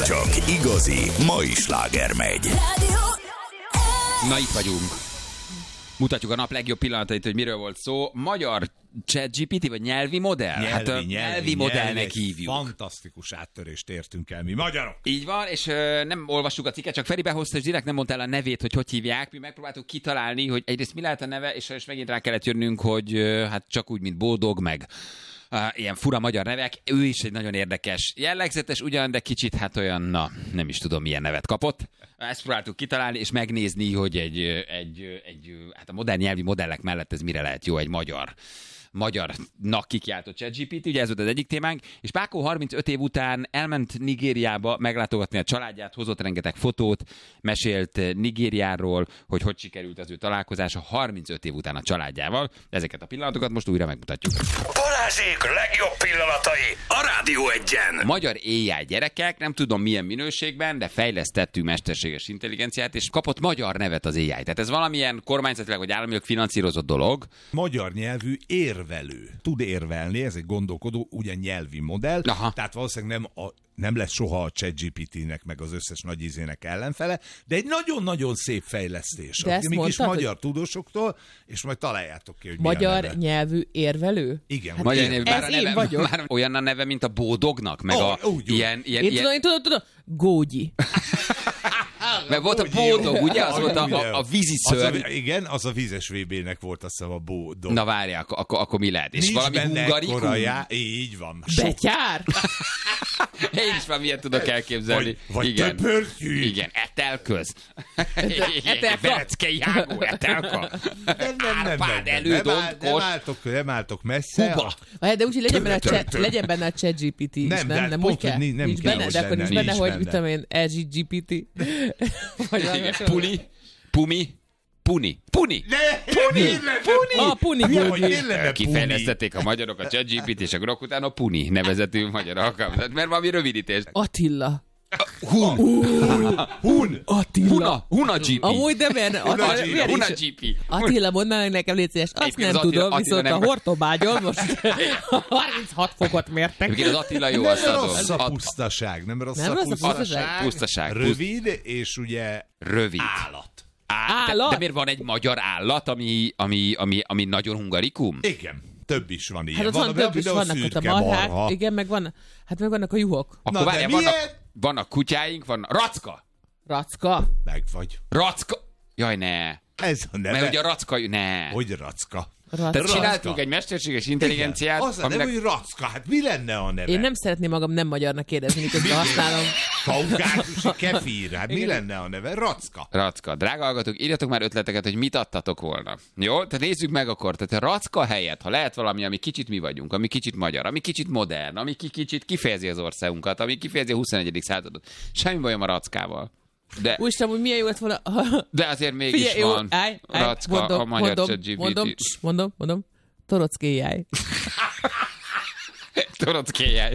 Csak igazi, mai sláger megy. Na, itt vagyunk. Mutatjuk a nap legjobb pillanatait, hogy miről volt szó. Magyar ChatGPT, vagy nyelvi modell? Nyelvi modellnek hívjuk. Fantasztikus áttörést értünk el mi magyarok. Így van, és nem olvassuk a cikket, csak Feri behozta, és direkt nem mondta el a nevét, hogy hívják. Mi megpróbáltuk kitalálni, hogy egyrészt mi lehet a neve, és megint rá kellett jönnünk, hogy hát csak úgy, mint Boldog, meg ilyen fura magyar nevek. Ő is egy nagyon érdekes, jellegzetes ugyan, de kicsit hát olyan, nem is tudom milyen nevet kapott. Ezt próbáltuk kitalálni, és megnézni, hogy hát a modern nyelvi modellek mellett ez mire lehet jó egy magyarnak kikiáltott ChatGPT, ugye ez volt az egyik témánk, és Pákó 35 év után elment Nigériába meglátogatni a családját, hozott rengeteg fotót, mesélt Nigériáról, hogy sikerült az ő találkozása 35 év után a családjával. Ezeket a pillanatokat most újra megmutatjuk. Balázsék legjobb pillanatai a Rádió Egyen. Magyar AI gyerekek, nem tudom milyen minőségben, de fejlesztettük mesterséges intelligenciát, és kapott magyar nevet az AI. Tehát ez valamilyen kormányzatilag vagy államilag finanszírozott dolog. Magyar nyelvű érvelő. Tud érvelni, ez egy gondolkodó, ugyan nyelvi modell. Aha. Tehát valószínűleg nem lesz soha a ChatGPT-nek, meg az összes nagy izének ellenfele, de egy nagyon-nagyon szép fejlesztés. De ezt mégis mondtad, magyar tudósoktól, és majd találjátok ki, hogy magyar mi a nyelvű érvelő? Igen. Hát Magyar nyelvű, ez én vagyok. Már olyan a neve, mint a Bódognak, meg ilyen... Én tudom, Gógyi. Mert volt a Bódog, ugye? Az volt a víziszörny. Igen, az a vízes VB-nek volt, azt hiszem, a Bódog. Na várják, akkor mi lehet? És nincs valami hungarikum? Így van. Betyár? Én is már miért tudok elképzelni. Vagy töpörtyű. Igen, etelköz. Etelka. Bereckei Ágó, etelka. Árpád Nem álltok messze. Huba. De úgy, legyen benne a ChatGPT is, nem úgy kell? Nincs benne, de akkor nincs benne, hogy mit tudom én, LGBT. Puli, Pumi, Puni. Puni Gógyi. Kifejlesztették a magyarok a ChatGPT, és akkor utána Puni nevezetű magyar alkalmazat, mert valami rövidítés. Attila. Hun. Attila. Huna GP. Amúgy de Huna GP. Attila, mondd meg nekem, légy szíves. Azt nem tudom, viszont a Hortobágyon most 36 fokot mértek. Az Attila jó, Nem azt adom. rossz a pusztaság. Nem rossz a Pusztaság. Rövid, és ugye Rövid. állat. Állat? De miért van egy magyar állat, ami nagyon hungarikum? Igen. Több is van ilyen. Hát ott van több is, vannak ott a marhák, igen, meg vannak a juhok. Akkor várjál, vannak kutyáink, van Racka. Meg vagy. Racka. Jaj, ne. Ez a neve. Mert ugye a racka, ne. Hogy racka? Tehát csináltunk egy mesterséges intelligenciát. Az a neve, hogy racka. Hát mi lenne a neve? Én nem szeretném magam nem magyarnak kérdezni, miközben használom. Kaukázusi kefír. Hát mi lenne a neve? Racka. Racka. Drága hallgatók, írjatok már ötleteket, hogy mit adtatok volna. Jó? Tehát nézzük meg akkor. Tehát a racka helyett, ha lehet valami, ami kicsit mi vagyunk, ami kicsit magyar, ami kicsit modern, ami kicsit kifejezi az országunkat, ami kifejezi a 21. századot. Semmi bajom a rackával. De... Úristen, hogy milyen jó lett volna... De azért mégis van racka a magyar ChatGPT. Mondom. Torockéjáj. Torockéjáj.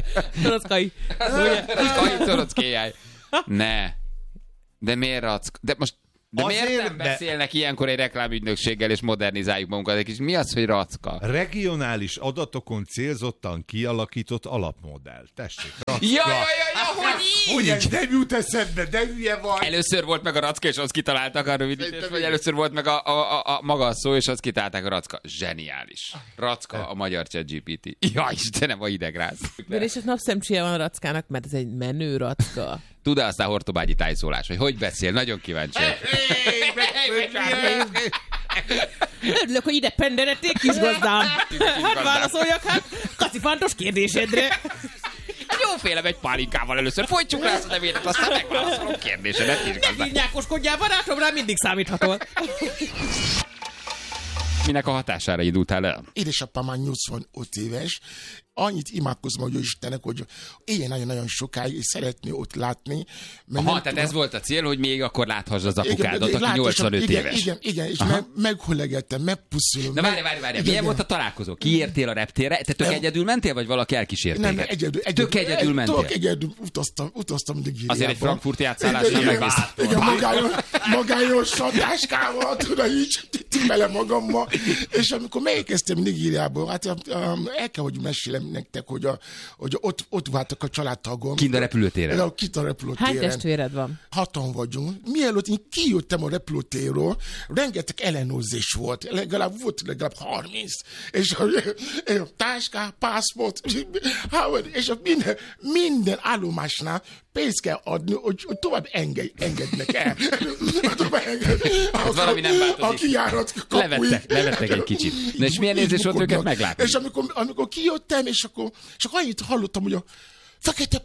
Torockéjáj. Ne. De miért rack? De miért nem beszélnek ilyenkor egy reklámügynökséggel, és modernizáljuk magunkat egy kicsit? Mi az, hogy racka? Regionális adatokon célzottan kialakított alapmodell. Tessék, racka. Ja, hogy így? Hogy nem jut eszedbe, de hülye vagy. Először volt meg a racka, és azt kitaláltak a rövidítést, vagy először volt meg a maga a szó, és azt kitalálták a racka. Zseniális. Racka a magyar ChatGPT. Ja, Istenem, a hidegráz. És a napszemcséje van a rackának, mert ez egy menő racka. Tud-e aztán hortobágyi tájszólás, hogy beszél? Nagyon kíváncsi. Örülök, hogy ide penderedték, kisgazdám. Hát válaszoljak, kacifántos kérdésedre. Hát jófélem egy pálinkával először. Folytsuk rá azt a nevédet, aztán megválaszolom kérdésedet, kisgazdám. Ne nyákoskodjál, barátom, rá mindig számíthatol. Minek a hatására indultál el? Édesapám már 85 éves, annyit imádkozom, hogy Istennek, hogy éljen nagyon-nagyon sokáig, és szeretné ott látni. Tehát ez volt a cél, hogy még akkor láthass az apukádat, aki 85 éves. Igen, és meghollegettem, megpuszulom. Na várj, milyen volt a találkozó? Kiértél a reptérre? Te tök egyedül mentél, vagy valaki elkísért téged? Nem, egyedül. Tök egyedül mentél? Tök egyedül utaztam Nigériában. Azért egy frankfurti átszállásra megnéztem. Igen, magányos satáskával, tudod, így timmele magammal. És amikor megérkeztem Nigériából, hát el kell, hogy mesélem, meséltem nektek, hogy ott váltak a családtagom. Kint a repülőtéren. Hány testvéred van? 6-an vagyunk. Mielőtt én kijöttem a repülőtérről, rengeteg ellenőrzés volt. Legalább 30. És táska, pászport, és minden állomásnál pénzt kell adni, hogy tovább engednek el. Valami nem változik. A kijárat levettek egy kicsit. De és milyen érzés volt őket meglátni? És amikor kijöttem, és akkor annyit hallottam, hogy Fekete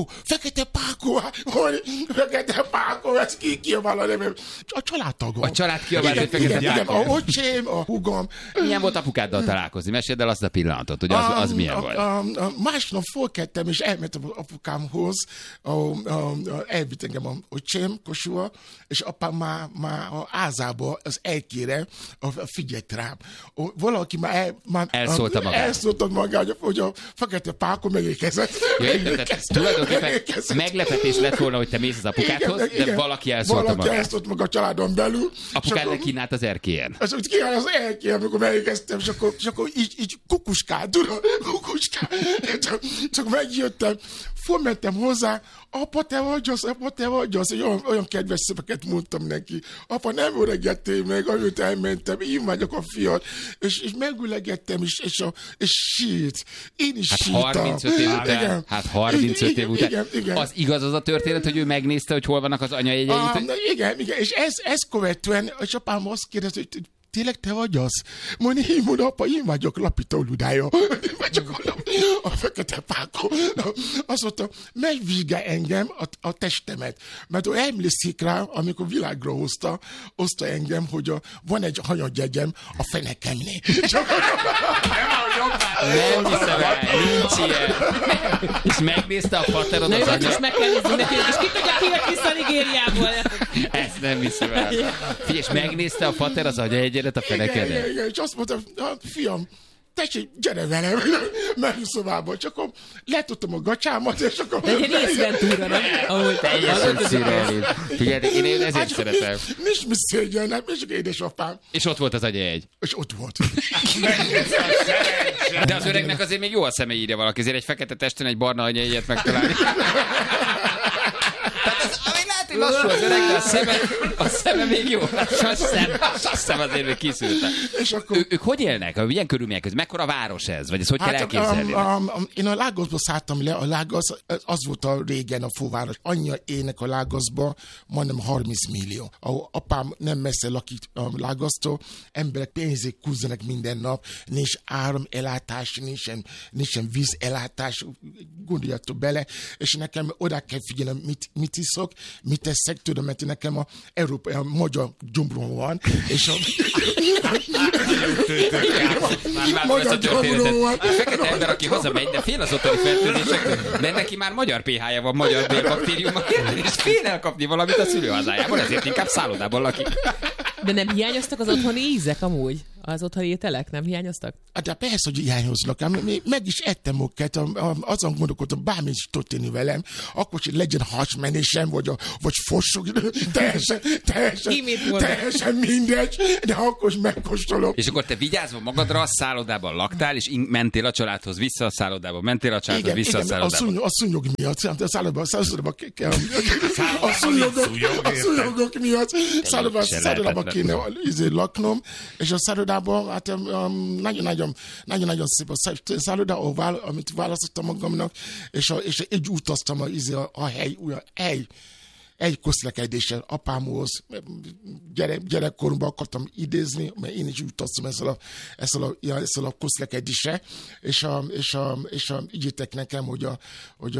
Pákó, ez ki kiabál a nevem. A családtagom. A család kiabál, hogy Fekete Pákó. A öcsém, a húgom. Milyen volt apukáddal találkozni? Meséld el azt a pillanatot, hogy az milyen volt. Másnap fölkeltem, és elmentem apukámhoz, elvitt engem a öcsém Kossuha, és apám már a ázába, az elkére figyelt rám. Valaki már elszólta magát, hogy a Fekete Pákó megérkezett. Tulajdonképpen meglepetés lett volna, hogy te mész az apukádhoz, de valaki elszólta magát. Valaki elszólt maga a családon belül. Apukád lekínált az erkélyen. Kínált az erkélyen, amikor megérkeztem, és akkor így kukuskál. Csak megjöttem, fölmentem hozzá, apa, te vagy az, olyan kedves szöveket mondtam neki. Apa, nem öregettél meg, amit elmentem, én vagyok a fiad. És megülegettem, és sírt. Én is sírtam. 35 év után. Igen. Az igaz az a történet, hogy ő megnézte, hogy hol vannak az anyajegyeit? Igen, és ezt követően, és apám azt kérdezte, hogy tényleg te vagy az? Mondom, apa, én vagyok Lapita Ludája. Én vagyok a Fekete Pákó. Azt mondta, megvizsgál engem a testemet. Mert ő emlékszik rá, amikor világra hozta engem, hogy van egy hanyaggyegyem a fenekemnél. Nem hiszem el, nincs ilyen. És megnézte a paterod az anyag. És meg kell nézni neki, és ki tudja, kijött vissza Nigériából. Ezt nem hiszem el. Figyelj, és megnézte a pater az anyajegyedet a fenekedet. Igen, és azt mondta, fiam, tessék, gyere velem, menj szobába, csak akkor letudtam a gacsámat, és akkor... De egy részventúra, nem? Ahogy teljesen szürreális. Figyelj, én ezért szeretem. Nincs mi szégyennem, és édesapám. És ott volt az anyajegy. És ott volt. De az öregnek azért még jó a szeme, írja valaki, ezért egy fekete testen egy barna anyajegyet megtalálni. Lassú az öreg, de a szeme még jó. A szem azért még kiszűrte. Ők hogy élnek? Milyen körülmények között? Mekkora város ez? Vagy ezt hogy kell elképzelni? Én a Lagosba szálltam le. A Lagos, az volt a régen a főváros. Annyi élnek a Lagosba, majdnem 30 millió. Apám nem messze lakik a Lagosztól. Emberek pénzét kúzzanak minden nap. Nincs áramellátás, nincsen vízellátás. Gondoljatok bele. És nekem oda kell figyelni, mit iszok, mit teszek, tudom, mert nekem a magyar gyomrom van, és a magyar gyomrom van. A fekete ember, aki hazamegy, de fél az otthoni fertőzésektől, mert neki már magyar pH-ja van, magyar bélbaktériuma, és fél elkapni valamit a szülőhazájában, ezért inkább szállodában lakik. De nem hiányoztak az otthoni ízek amúgy? Az otthoni ételek nem hiányoztak? De persze, hogy hiányoznak. Meg is ettem őket, azon gondolkodtam, bármi is történni velem, akkor hogy legyen hasmenésem, vagy fossok, teljesen mindegy, de akkor is megkóstolom. És akkor te vigyázva magadra, a szállodában laktál, és mentél a családhoz vissza a szállodába, mentél a családhoz vissza a szállodába. A szúnyog miatt, a szállodában a szúnyogok miatt szállodában kéne laknom, és a szállodában hát nagyon szép a szálloda, amit választottam magamnak, és így utaztam a egy közlekedésen apámhoz, gyerekkoromban akartam idézni, mert én is utaztam ezzel a közlekedéssel, és ígértek nekem, hogy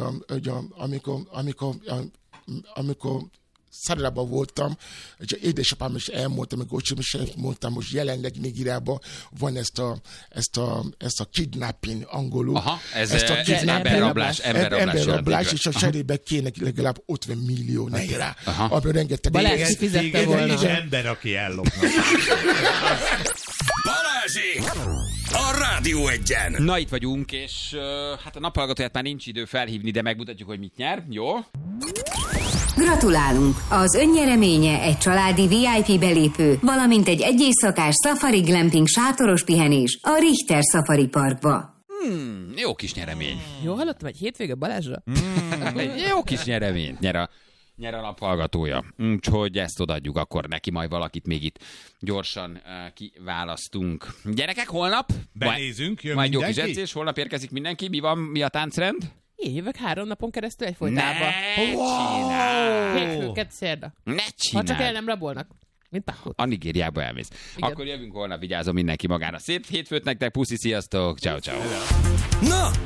amikor szállodában voltam, és édesapám is elmondta, meg öcsém is elmondtam, hogy jelenleg Nigériában van ezt a kidnapping angolul. Aha, ez emberrablás, és a cserébe kéne legalább 50 millió naira. Abban rengeteg... Balázs kifizette volna. Nincs ember, aki ellopna. Balázsék! A Rádió Egyen! Na, itt vagyunk, és hát a naphallgatóját már nincs idő felhívni, de megmutatjuk, hogy mit nyer. Jó? Gratulálunk! Az önnyereménye egy családi VIP belépő, valamint egy éjszakás safari glamping sátoros pihenés a Richter Safari Parkba. Jó kis nyeremény. Jó, hallottam, egy hétvége Balázsra? Jó kis nyeremény. Nyer a nap hallgatója. Úgyhogy ezt odaadjuk akkor neki, majd valakit még itt gyorsan kiválasztunk. Gyerekek, holnap? Benézünk, jön majd mindenki? Jó kis edzés, holnap érkezik mindenki. Mi a táncrend? Én jövök 3 napon keresztül egyfolytában. Hétfő, kedd, szerda. Ne csinál! Ha csak el nem rabolnak. Mint Pákot. A Nigériába elmész. Igen. Akkor jövünk holnap, vigyázom mindenki magára. Szép hétfőt nektek, puszi, sziasztok, ciao. Na,